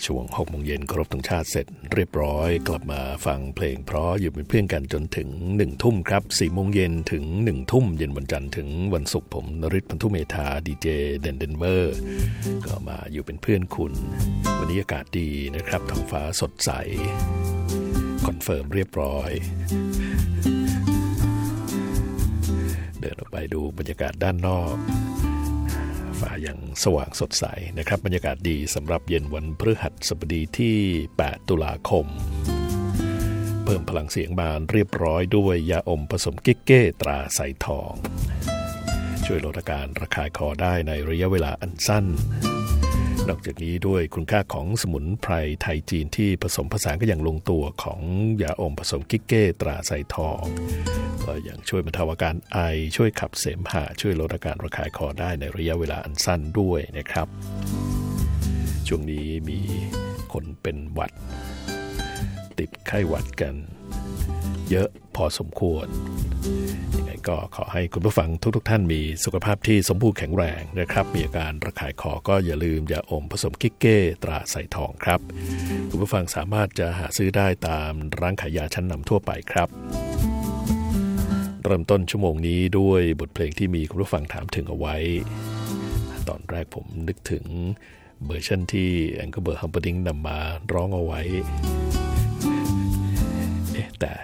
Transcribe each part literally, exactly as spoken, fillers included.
ช่วงหกโมงเย็นครบธงชาติเสร็จเรียบร้อยกลับมาฟังเพลงเพราะอยู่เป็นเพื่อนกันจนถึงหนึ่งทุ่มครับสี่โมงเย็นถึงหนึ่งทุ่มเย็นวันจันทร์ถึงวันศุกร์ผมนฤทธิ์ พันธุเมธาดีเจเดนเดนเวอร์ก็มาอยู่เป็นเพื่อนคุณวันนี้อากาศดีนะครับท้องฟ้าสดใสคอนเฟิร์มเรียบร้อยเดินออกไปดูบรรยากาศด้านนอกฟ้ายังสว่างสดใสนะครับบรรยากาศดีสำหรับเย็นวันพฤหัสบดีที่แปดตุลาคมเพิ่มพลังเสียงมาเรียบร้อยด้วยยาอมผสมกิ๊กเก้ตราใสทองช่วยลดอาการระคายคอได้ในระยะเวลาอันสั้นนอกจากนี้ด้วยคุณค่าของสมุนไพรไทยจีนที่ผสมผสานกันอย่างลงตัวของยาอมผสมกิ๊กเก้ตราใสทองก็ยังช่วยบรรเทาอาการไอช่วยขับเสมหะช่วยลดอาการระคายคอได้ในระยะเวลาอันสั้นด้วยนะครับช่วงนี้มีคนเป็นหวัดติดไข้หวัดกันเยอะพอสมควรยังไงก็ขอให้คุณผู้ฟังทุกๆท่านมีสุขภาพที่สมบูรณ์แข็งแรงนะครับมีอาการระคายคอก็อย่าลืมยาอมผสมกิ๊กเก้ตราใสทองครับคุณผู้ฟังสามารถจะหาซื้อได้ตามร้านขายยาชั้นนำทั่วไปครับเริ่มต้นชั่วโมงนี้ด้วยบทเพลงที่มีคุณผู้ฟังถามถึงเอาไว้ตอนแรกผมนึกถึงเวอร์ชันที่แองเกิลเบิร์ต ฮัมเปอร์ดิงนำมาร้องเอาไว้เอ๊ะแต่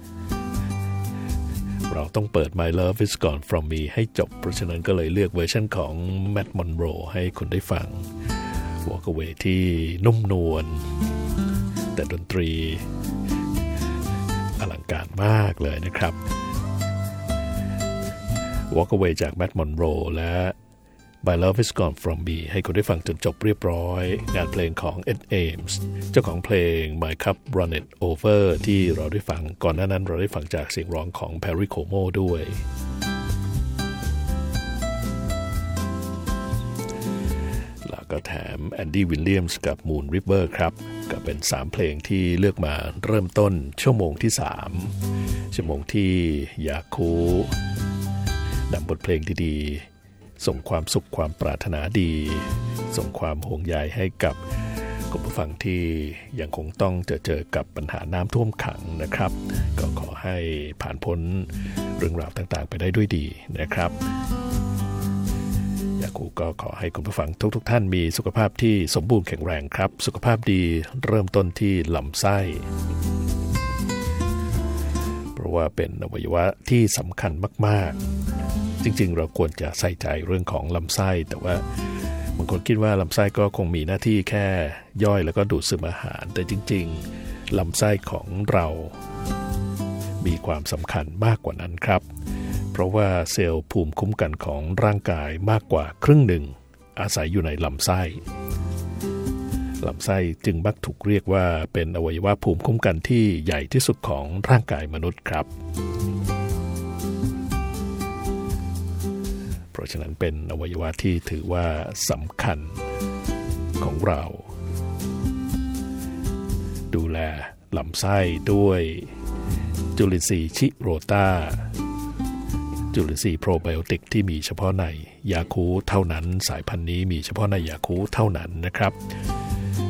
เราต้องเปิด My Love Is Gone From Me ให้จบเพราะฉะนั้นก็เลยเลือกเวอร์ชันของแมท มอนโรให้คุณได้ฟัง Walk Away ที่นุ่มนวลแต่ดนตรีอลังการมากเลยนะครับ Walk Away จากแมท มอนโรและ My Love Is Gone From Me ให้คุณได้ฟังจนจบเรียบร้อยงานเพลงของ Ed Ames เจ้าของเพลง My Cup Runneth Over ที่เราได้ฟังก่อนหน้านั้นเราได้ฟังจากเสียงร้องของ Perry Como ด้วยแล้วก็แถม Andy Williams กับ Moon River ครับก็เป็นสามเพลงที่เลือกมาเริ่มต้นชั่วโมงที่สามชั่วโมงที่อยากคูนำบทเพลงดีๆส่งความสุขความปรารถนาดีส่งความห่วงใยให้กับคุณผู้ฟังที่ยังคงต้องเจอเจอกับปัญหาน้ำท่วมขังนะครับก็ขอให้ผ่านพ้นเรื่องราวต่างๆไปได้ด้วยดีนะครับอยากคูก็ขอให้คุณผู้ฟังทุกๆท่านมีสุขภาพที่สมบูรณ์แข็งแรงครับสุขภาพดีเริ่มต้นที่ลำไส้เพราะว่าเป็นอวัยวะที่สำคัญมากๆจริงๆเราควรจะใส่ใจเรื่องของลำไส้แต่ว่าบางคนคิดว่าลำไส้ก็คงมีหน้าที่แค่ย่อยแล้วก็ดูดซึมอาหารแต่จริงๆลำไส้ของเรามีความสำคัญมากกว่านั้นครับเพราะว่าเซลล์ภูมิคุ้มกันของร่างกายมากกว่าครึ่งหนึ่งอาศัยอยู่ในลำไส้ลำไส้จึงมักถูกเรียกว่าเป็นอวัยวะภูมิคุ้มกันที่ใหญ่ที่สุดของร่างกายมนุษย์ครับเพราะฉะนั้นเป็นอวัยวะที่ถือว่าสำคัญของเราดูแลลำไส้ด้วยจุลินทรีย์ชิโรตาจุลินทรีย์โปรไบโอติกที่มีเฉพาะในยาคูเท่านั้นสายพันธุ์นี้มีเฉพาะในยาคูเท่านั้นนะครับ